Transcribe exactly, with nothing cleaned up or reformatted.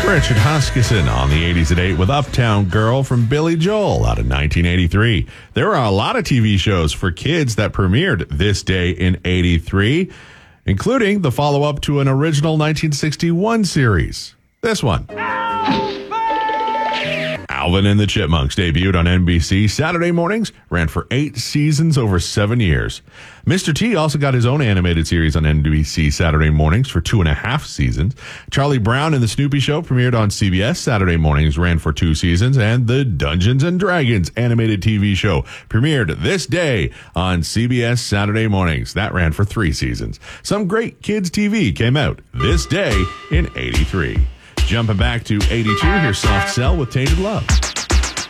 Richard Huskisson on the eighties at eight with Uptown Girl from Billy Joel out of nineteen eighty-three. There are a lot of T V shows for kids that premiered this day in eighty-three, including the follow-up to an original nineteen sixty-one series. This one. Alvin and the Chipmunks debuted on N B C Saturday mornings, ran for eight seasons over seven years. Mister T also got his own animated series on N B C Saturday mornings for two and a half seasons. Charlie Brown and the Snoopy Show premiered on C B S Saturday mornings, ran for two seasons, and the Dungeons and Dragons animated T V show premiered this day on C B S Saturday mornings. That ran for three seasons. Some great kids T V came out this day in eighty-three. Jumping back to eighty-two, here's Soft Cell with Tainted Love.